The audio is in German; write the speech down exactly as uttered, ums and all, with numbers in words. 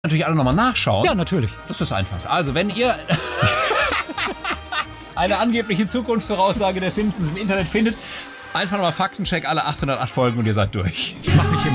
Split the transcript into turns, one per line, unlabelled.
Natürlich alle nochmal nachschauen.
Ja, natürlich.
Das ist das Einfachste. Also, wenn ihr eine angebliche Zukunftsvoraussage der Simpsons im Internet findet, einfach nochmal Faktencheck alle achthundertacht Folgen und ihr seid durch.
Mach ich immer.